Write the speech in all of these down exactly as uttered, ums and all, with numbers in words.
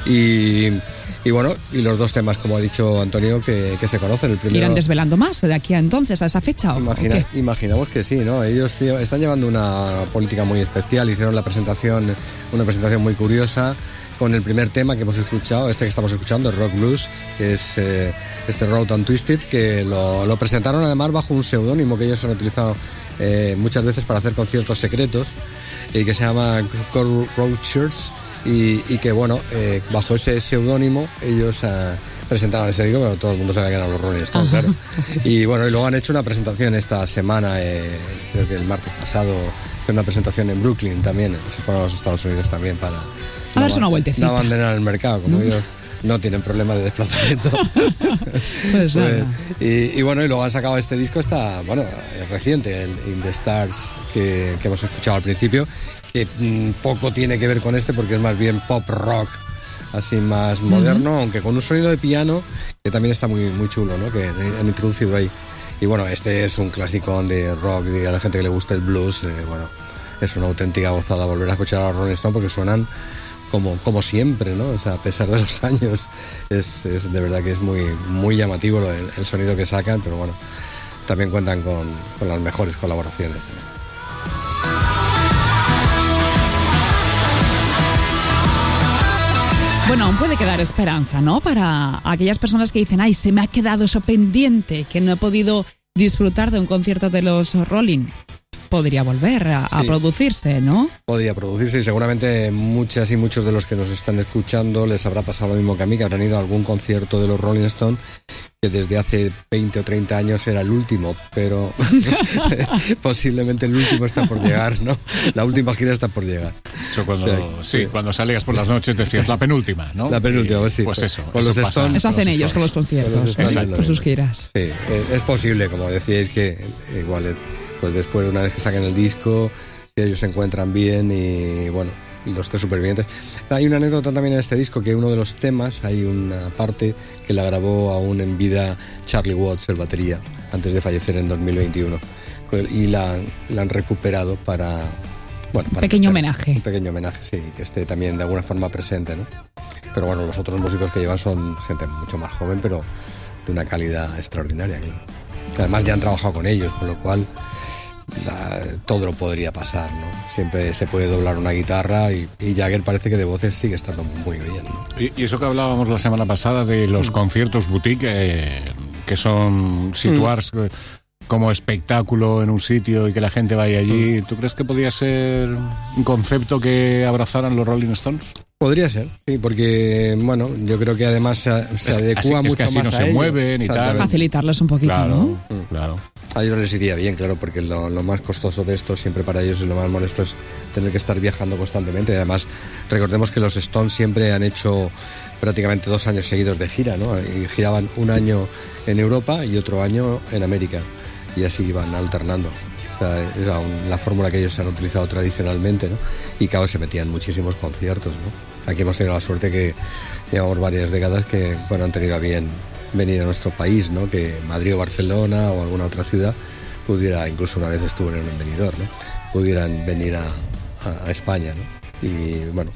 Y, y bueno, y los dos temas, como ha dicho Antonio, que, que se conocen. El primero, ¿irán desvelando más de aquí a entonces, a esa fecha? Imagina, imaginamos que sí, ¿no? Ellos están llevando una política muy especial, hicieron la presentación, una presentación muy curiosa, con el primer tema que hemos escuchado, este que estamos escuchando, el Rock Blues, que es eh, este Road and Twisted, que lo, lo presentaron además bajo un seudónimo que ellos han utilizado eh, muchas veces para hacer conciertos secretos, y que se llama Cold Road Shirts, y, y que bueno, eh, bajo ese seudónimo ellos eh, presentaron ese disco, pero todo el mundo sabía que eran los Rolling Stones, claro. Y bueno, y luego han hecho una presentación esta semana, eh, creo que el martes pasado, hicieron una presentación en Brooklyn también, se fueron a los Estados Unidos también para a darse una vueltecita. No abandonar el mercado, como ¿no? ellos no tienen problema de desplazamiento. Pues pues, y, y bueno, y luego han sacado este disco, está, bueno, es reciente, el In the Stars, que, que hemos escuchado al principio, que mmm, poco tiene que ver con este porque es más bien pop rock, así más moderno, uh-huh. aunque con un sonido de piano que también está muy, muy chulo, ¿no? Que han introducido ahí. Y bueno, este es un clásico de rock, y a la gente que le gusta el blues, eh, bueno, es una auténtica gozada volver a escuchar a los Rolling Stones porque suenan como, como siempre, ¿no? O sea, a pesar de los años, es, es de verdad que es muy, muy llamativo el, el sonido que sacan, pero bueno, también cuentan con, con las mejores colaboraciones también. Bueno, aún puede quedar esperanza, ¿no? Para aquellas personas que dicen, ay, se me ha quedado eso pendiente, que no he podido disfrutar de un concierto de los Rolling. Podría volver a, sí. a producirse, ¿no? Podría producirse, y seguramente muchas y muchos de los que nos están escuchando les habrá pasado lo mismo que a mí, que habrán ido a algún concierto de los Rolling Stones que desde hace veinte o treinta años era el último, pero posiblemente el último está por llegar, ¿no? La última gira está por llegar. Eso cuando, o sea, sí, sí, cuando salías por las noches decías la penúltima, ¿no? La penúltima, pues sí. Pues eso, con eso los pasa. Stones. Eso hacen ellos con los conciertos, con sus giras. Sí, es posible, como decíais, que igual pues después, una vez que saquen el disco, si ellos se encuentran bien y bueno, los tres supervivientes. Hay una anécdota también en este disco, que uno de los temas, hay una parte que la grabó aún en vida Charlie Watts, el batería, antes de fallecer en dos mil veintiuno, y la, la han recuperado para... Bueno, para pequeño estar, homenaje. Un pequeño homenaje, sí, que esté también de alguna forma presente, ¿no? Pero bueno, los otros músicos que llevan son gente mucho más joven, pero de una calidad extraordinaria, claro. Además ya han trabajado con ellos, con lo cual la, todo lo podría pasar, ¿no? Siempre se puede doblar una guitarra, y, y Jagger parece que de voces sigue estando muy bien, ¿no? Y, y eso que hablábamos la semana pasada de los mm. conciertos boutique, eh, que son situarse... Mm. como espectáculo en un sitio y que la gente vaya allí, ¿tú crees que podría ser un concepto que abrazaran los Rolling Stones? Podría ser, sí, porque, bueno, yo creo que además se, se es, adecua así, mucho es que así más no a se ellos. mueven y tal. Facilitarles un poquito, claro, ¿no? Mm. Claro. A ellos les iría bien, claro, porque lo, lo más costoso de esto, siempre para ellos, y lo más molesto es tener que estar viajando constantemente. Y además, recordemos que los Stones siempre han hecho prácticamente dos años seguidos de gira, ¿no? Y giraban un año en Europa y otro año en América. Y así iban alternando. O sea, era un, la fórmula que ellos han utilizado tradicionalmente, ¿no? Y claro, se metían muchísimos conciertos, ¿no? Aquí hemos tenido la suerte que llevamos varias décadas que, bueno, han tenido a bien venir a nuestro país, ¿no? Que Madrid o Barcelona o alguna otra ciudad pudiera, incluso una vez estuvo en el Benidorm, ¿no? Pudieran venir a, a, a España, ¿no? Y bueno,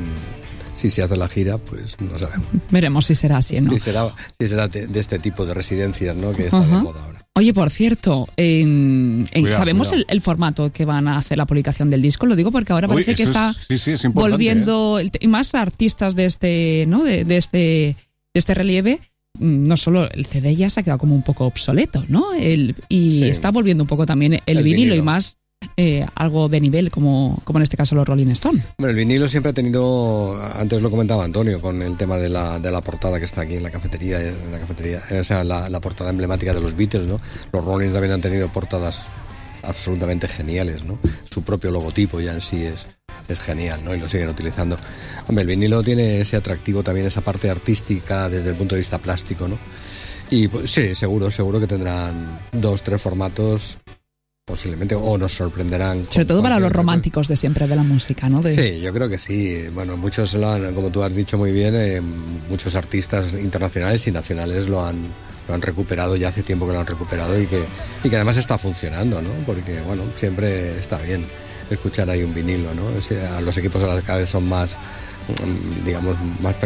si se hace la gira, pues no sabemos. Veremos si será así, ¿no? Si será, si será de, de este tipo de residencias, ¿no? Que está uh-huh. de moda ahora. Oye, por cierto, en, en, cuidado, ¿sabemos cuidado. El, el formato que van a hacer la publicación del disco? Lo digo porque ahora parece Uy, que está es, sí, sí, es volviendo ¿eh? el, más artistas de este, ¿no? De, de este, de este relieve. No solo el C D ya se ha quedado como un poco obsoleto, ¿no? El, y sí. está volviendo un poco también el, el vinilo, vinilo y más eh, algo de nivel como, como en este caso los Rolling Stones. Bueno, el vinilo siempre ha tenido, antes lo comentaba Antonio, con el tema de la, de la portada que está aquí en la cafetería, en la cafetería, o sea, la, la portada emblemática de los Beatles, ¿no? Los Rolling también han tenido portadas absolutamente geniales, ¿no? Su propio logotipo ya en sí es, es genial, ¿no? Y lo siguen utilizando. Hombre, el vinilo tiene ese atractivo también, esa parte artística desde el punto de vista plástico, ¿no? Y pues, sí, seguro, seguro que tendrán dos, tres formatos posiblemente, o nos sorprenderán. Sobre todo para los románticos de siempre de la música, ¿no? De... Sí, yo creo que sí. Bueno, muchos lo han, como tú has dicho muy bien, eh, muchos artistas internacionales y nacionales lo han, lo han recuperado, ya hace tiempo que lo han recuperado y que, y que además está funcionando, ¿no? Porque, bueno, siempre está bien escuchar ahí un vinilo, ¿no? O sea, los equipos a la cada vez son más, digamos, más